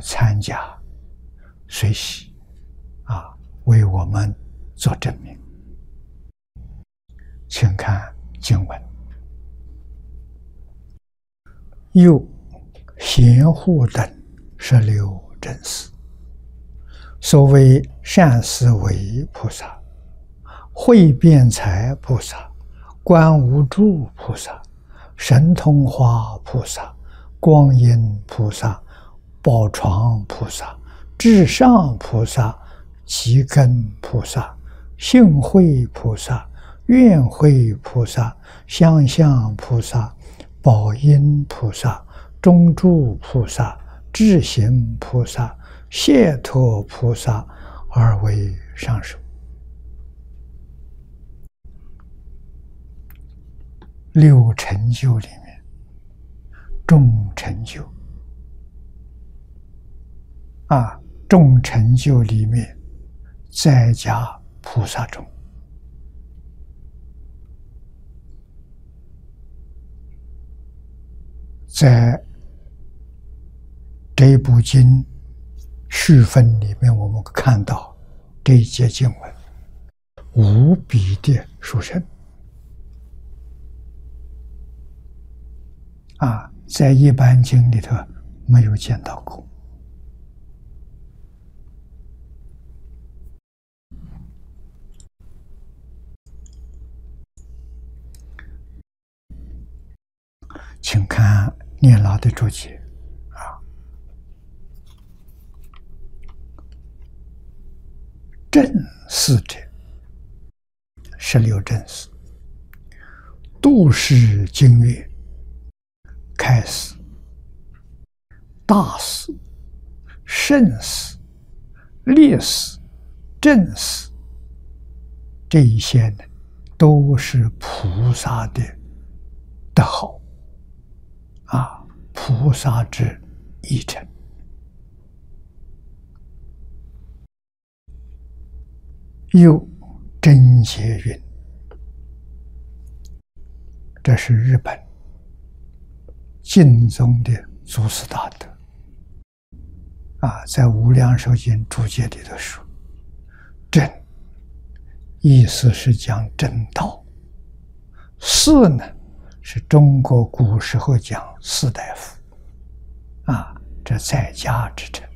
参加随喜为我们做证明。请看经文：又贤护等16真实，所谓善思维菩萨、慧辩才菩萨、观无住菩萨、神通花菩萨、光阴菩萨、宝床菩萨、至上菩萨、极根菩萨、性慧菩萨、愿慧菩萨、相向菩萨、宝音菩萨、中住菩萨、智行菩萨、解脱菩萨而为上首。六成就里面，众成就众成就里面再加菩萨众，在这部经序分里面，我们看到这一节经文无比的殊胜在一般经里头没有见到过。请看念老的注解正事者16正事，度世经月，开始大事、胜事、烈事、正事，这一些呢，都是菩萨的德号菩萨之义成。又真解云，这是日本净宗的祖师大德在《无量寿经注解里头说，真意思是讲正道，士呢是中国古时候讲士大夫这在家之称。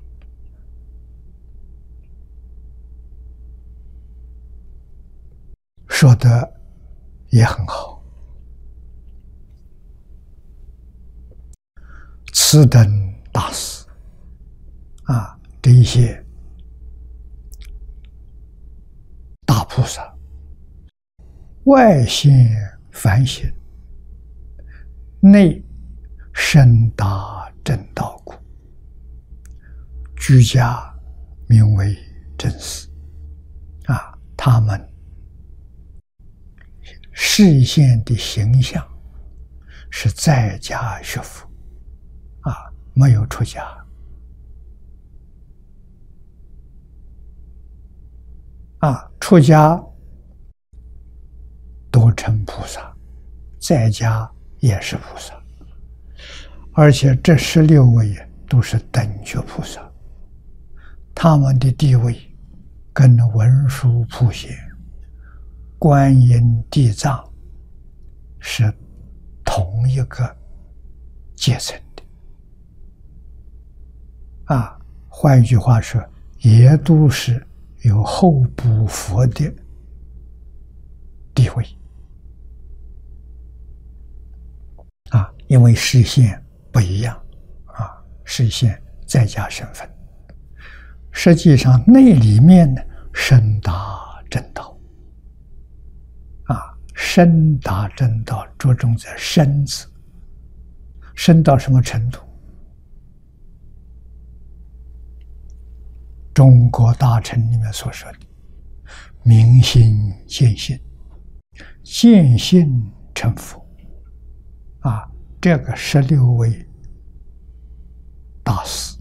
说的也很好。此等大事这一些大菩萨，外现凡行，内深达正道故，居家名为正事他们示现的形象是在家学佛没有出家出家都成菩萨，在家也是菩萨，而且这16位都是等觉菩萨，他们的地位跟文殊普贤、观音、地藏是同一个阶层的换一句话说，也都是有后补佛的地位因为示现不一样示现在家身份，实际上内里面呢深达正道深达正道着重在深字，深到什么程度？中国大乘里面所说的明心见性，见性成佛这个16位大师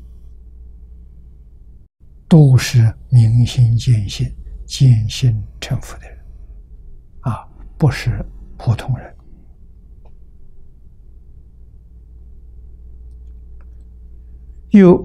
都是明心见性、见性成佛的人不是普通人。又